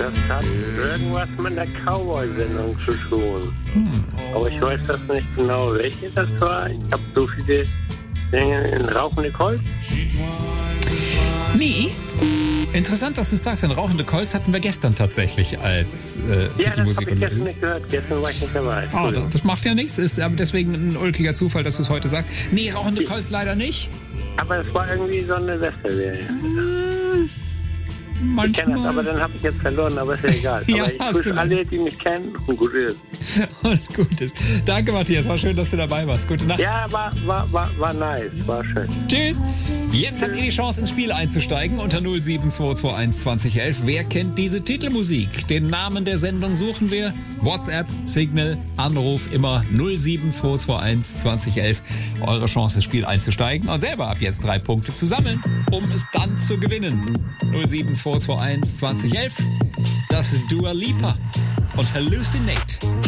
Das hat irgendwas mit der Cowboy-Sendung zu tun. Aber ich weiß das nicht genau, welche das war. Ich habe so viele Dinge in Rauchende Kolz. Nee. Interessant, dass du sagst, denn Rauchende Kolz hatten wir gestern tatsächlich als Ja, das habe Titelmusik. ich gestern nicht gehört. Gestern war ich nicht dabei. Oh, das macht ja nichts, ist aber deswegen ein ulkiger Zufall, dass du es heute sagst. Nee, Rauchende Kolz leider nicht. Aber es war irgendwie so eine Westerserie. Ich kenne das, Manchmal. aber dann habe ich jetzt verloren, aber ist ja egal. Ja, Aber ich hast du grüße alle, die mich kennen und gut ist. Und gut ist. Danke, Matthias. War schön, dass du dabei warst. Gute Nacht. Ja, war nice, war schön. Tschüss. Jetzt habt ihr die Chance, ins Spiel einzusteigen unter 07221 2011. Wer kennt diese Titelmusik? Den Namen der Sendung suchen wir. WhatsApp, Signal, Anruf immer 07221 2011. Eure Chance, ins Spiel einzusteigen und selber ab jetzt 3 Punkte zu sammeln, um es dann zu gewinnen. 07221 2011. Das ist Dua Lipa und Hallucinate.